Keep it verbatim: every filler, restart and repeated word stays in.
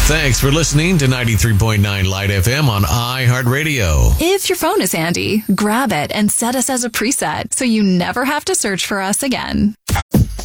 Thanks for listening to ninety-three point nine Light F M on iHeartRadio. If your phone is handy, grab it and set us as a preset so you never have to search for us again.